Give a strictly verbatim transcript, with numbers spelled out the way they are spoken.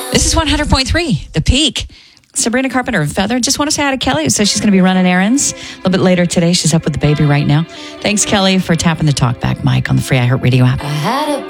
This is one hundred point three, The Peak. Sabrina Carpenter of Feather. Just want to say hi to Kelly, who says she's going to be running errands a little bit later today. She's up with the baby right now. Thanks, Kelly, for tapping the talk back mic on the free iHeartRadio app. I had a